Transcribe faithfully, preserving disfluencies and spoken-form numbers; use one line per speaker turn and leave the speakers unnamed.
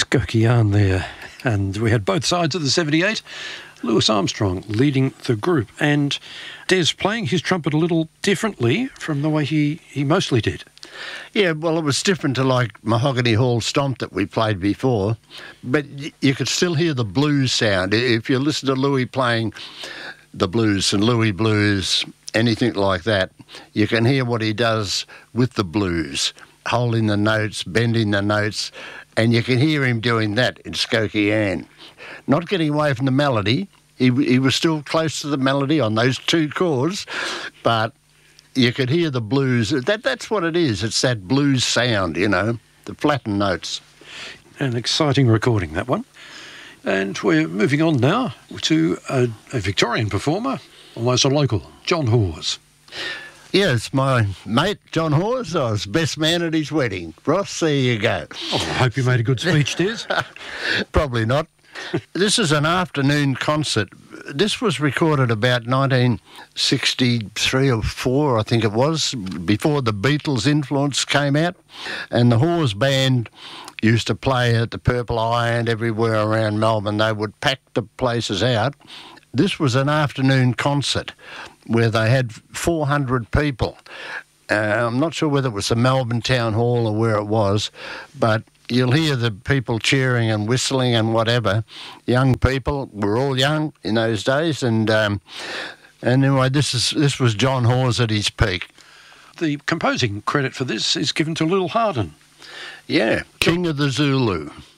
Skokie Yarn there. And we had both sides of the seventy-eight. Louis Armstrong leading the group, and Des playing his trumpet a little differently from the way he, he mostly did.
Yeah, well, it was different to like Mahogany Hall Stomp that we played before, but y- you could still hear the blues sound. If you listen to Louis playing the blues and Louis blues, anything like that, you can hear what he does with the blues, holding the notes, bending the notes, and you can hear him doing that in Skokie Yarn. Not getting away from the melody. He, he was still close to the melody on those two chords, but you could hear the blues. That That's what it is. It's that blues sound, you know, the flattened notes.
An exciting recording, that one. And we're moving on now to a, a Victorian performer, almost a local, John Hawes.
Yeah, it's my mate, John Hawes. I was best man at his wedding. Ross, there you go.
Oh, I hope you made a good speech, Des.
Probably not. This is an afternoon concert. This was recorded about nineteen sixty-three or four, I think it was, before the Beatles' influence came out. And the Hawes band used to play at the Purple Eye and everywhere around Melbourne. They would pack the places out. This was an afternoon concert where they had four hundred people. Uh, I'm not sure whether it was the Melbourne Town Hall or where it was, but you'll hear the people cheering and whistling and whatever. Young people, we're all young in those days, and um, anyway, this is this was John Hawes at his peak.
The composing credit for this is given to Lil Hardin.
Yeah, King of the Zulu.